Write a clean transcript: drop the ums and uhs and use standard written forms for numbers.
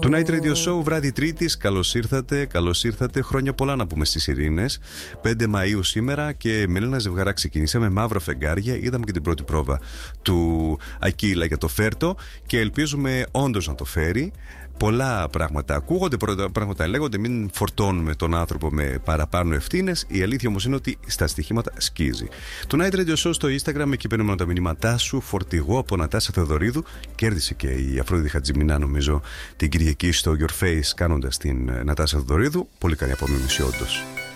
Το Night Radio Show, βράδυ Τρίτης. Καλώς ήρθατε, καλώς ήρθατε. Χρόνια πολλά να πούμε στις Ειρήνες. 5 Μαΐου σήμερα και με ένα ζευγαρά ξεκινήσαμε. Μαύρα φεγγάρια. Είδαμε και την πρώτη πρόβα του Ακύλα για το Φέρτο και ελπίζουμε όντως να το φέρει. Πολλά πράγματα ακούγονται, πράγματα λέγονται. Μην φορτώνουμε τον άνθρωπο με παραπάνω ευθύνες. Η αλήθεια όμως είναι ότι στα στοιχήματα σκίζει. Το Night Radio Show στο Instagram, εκεί παίρνουμε τα μηνύματά σου. Φορτηγό από Νατάσα Θεοδωρίδου. Κέρδισε και η Αφρόδητη Χατζημινά, νομίζω, την Κυριακή στο Your Face κάνοντας την Νατάσα Θεοδωρίδου. Πολύ καλή απομίμηση, όντως.